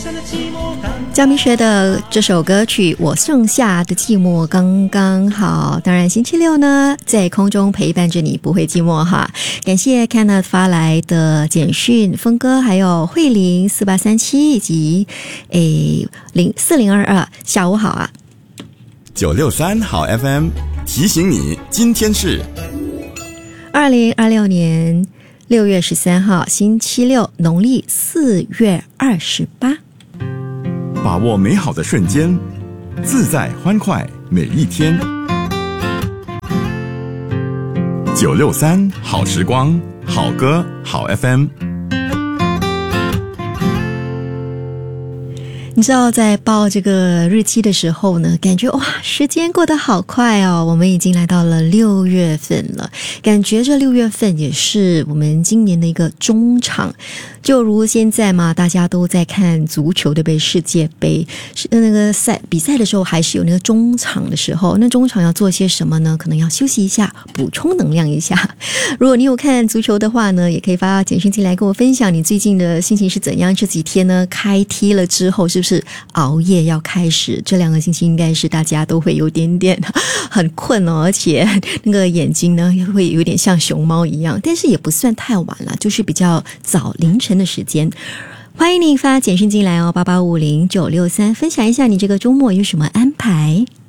江明学的这首歌曲《我剩下的寂寞刚刚好》，当然星期六呢在空中陪伴着你不会寂寞哈。感谢 Kenneth 发来的简讯，峰哥还有慧玲4837以及4022，下午好啊。 963好 FM 提醒你，今天是 2026年6月13号星期六，农历4月28。 把握美好的瞬间，自在欢快每一天。963好时光，好歌好 FM。 你知道在报这个日期的时候呢，感觉哇，时间过得好快哦，我们已经来到了6月份了，感觉这6月份也是我们今年的一个中场。就如现在嘛，大家都在看足球对不对？世界杯那个比赛的时候，还是有那个中场的时候，那中场要做些什么呢？可能要休息一下，补充能量一下。如果你有看足球的话呢，也可以发简讯进来跟我分享你最近的心情是怎样。这几天呢开踢了之后，是不是熬夜要开始？这2个星期应该是大家都会有点点很困哦，而且那个眼睛呢会有点像熊猫一样，但是也不算太晚了，就是比较早凌晨的时间。欢迎您发简讯进来哦，8850-963，分享一下你这个周末有什么安排。